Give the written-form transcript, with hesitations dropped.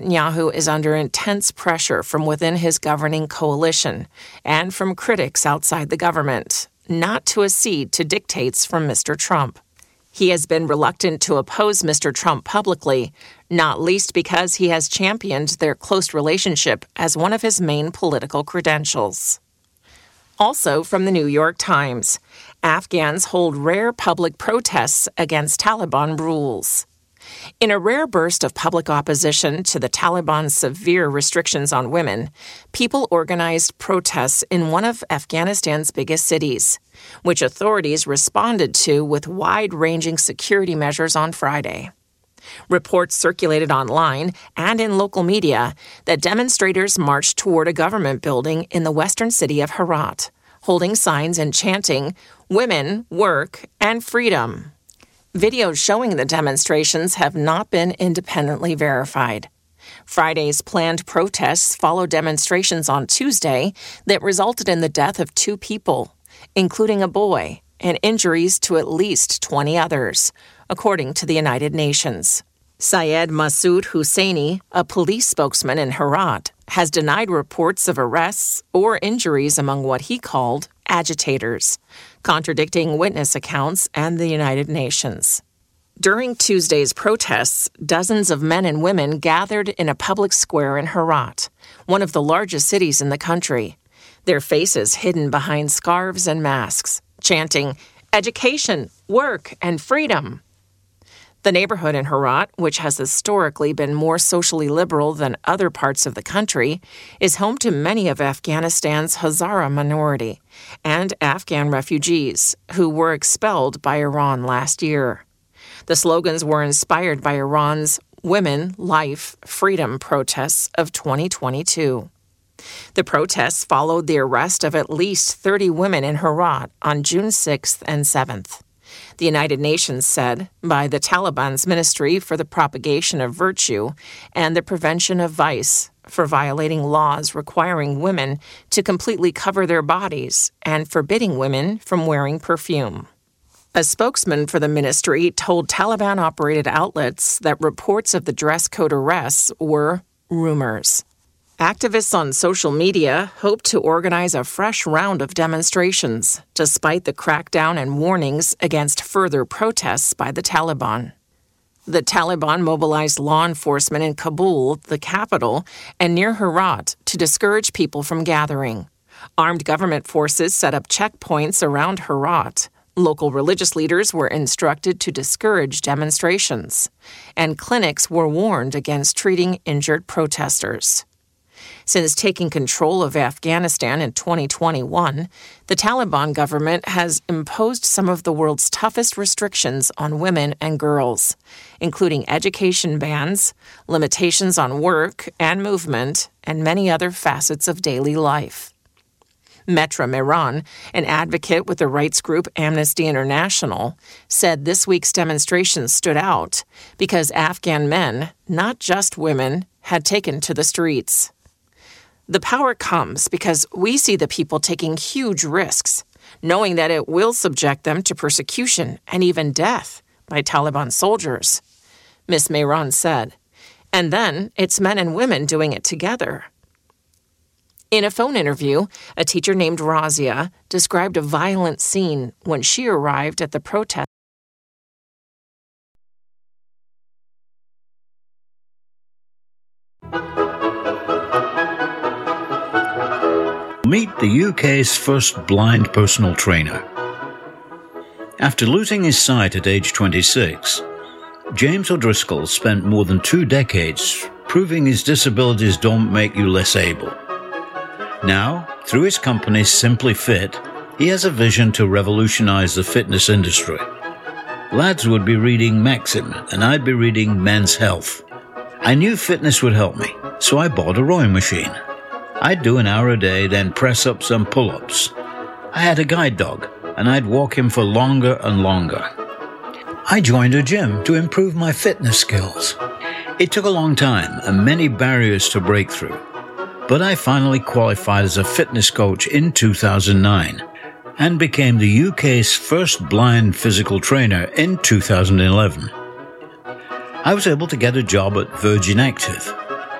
Netanyahu is under intense pressure from within his governing coalition and from critics outside the government not to accede to dictates from Mr. Trump. He has been reluctant to oppose Mr. Trump publicly, not least because he has championed their close relationship as one of his main political credentials. Also from the New York Times, Afghans hold rare public protests against Taliban rules. In a rare burst of public opposition to the Taliban's severe restrictions on women, people organized protests in one of Afghanistan's biggest cities, which authorities responded to with wide-ranging security measures on Friday. Reports circulated online and in local media that demonstrators marched toward a government building in the western city of Herat, holding signs and chanting, "Women, work, and freedom." Videos showing the demonstrations have not been independently verified. Friday's planned protests follow demonstrations on Tuesday that resulted in the death of 2 people, including a boy, and injuries to at least 20 others, according to the United Nations. Syed Masood Husseini, a police spokesman in Herat, has denied reports of arrests or injuries among what he called agitators, contradicting witness accounts and the United Nations. During Tuesday's protests, dozens of men and women gathered in a public square in Herat, one of the largest cities in the country, their faces hidden behind scarves and masks, chanting, "Education, work, and freedom." The neighborhood in Herat, which has historically been more socially liberal than other parts of the country, is home to many of Afghanistan's Hazara minority and Afghan refugees who were expelled by Iran last year. The slogans were inspired by Iran's Women, Life, Freedom protests of 2022. The protests followed the arrest of at least 30 women in Herat on June 6th and 7th. The United Nations said, by the Taliban's Ministry for the Propagation of Virtue and the Prevention of Vice, for violating laws requiring women to completely cover their bodies and forbidding women from wearing perfume. A spokesman for the ministry told Taliban-operated outlets that reports of the dress code arrests were rumors. Activists on social media hope to organize a fresh round of demonstrations, despite the crackdown and warnings against further protests by the Taliban. The Taliban mobilized law enforcement in Kabul, the capital, and near Herat to discourage people from gathering. Armed government forces set up checkpoints around Herat. Local religious leaders were instructed to discourage demonstrations, and clinics were warned against treating injured protesters. Since taking control of Afghanistan in 2021, the Taliban government has imposed some of the world's toughest restrictions on women and girls, including education bans, limitations on work and movement, and many other facets of daily life. Metra Mehran, an advocate with the rights group Amnesty International, said this week's demonstrations stood out because Afghan men, not just women, had taken to the streets. The power comes because we see the people taking huge risks, knowing that it will subject them to persecution and even death by Taliban soldiers, Ms. Mehran said. And then it's men and women doing it together. In a phone interview, a teacher named Razia described a violent scene when she arrived at the protest. Meet the UK's first blind personal trainer. After losing his sight at age 26, James O'Driscoll spent more than 2 decades proving his disabilities don't make you less able. Now, through his company Simply Fit, he has a vision to revolutionize the fitness industry. Lads would be reading Maxim, and I'd be reading Men's Health. I knew fitness would help me, so I bought a rowing machine. I'd do an hour a day, then press ups and pull-ups. I had a guide dog, and I'd walk him for longer and longer. I joined a gym to improve my fitness skills. It took a long time and many barriers to break through, but I finally qualified as a fitness coach in 2009 and became the UK's first blind physical trainer in 2011. I was able to get a job at Virgin Active,